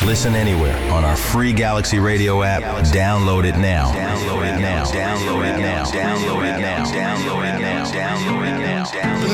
Listen anywhere on our free Galaxy Radio app. Download it now. Download it now. Download it now. Download it now. Download it now. Download it now.